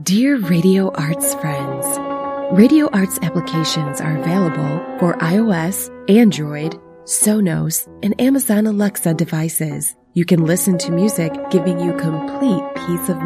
Dear Radio Arts friends, Radio Arts applications are available for iOS, Android, Sonos, and Amazon Alexa devices. You can listen to music giving you complete peace of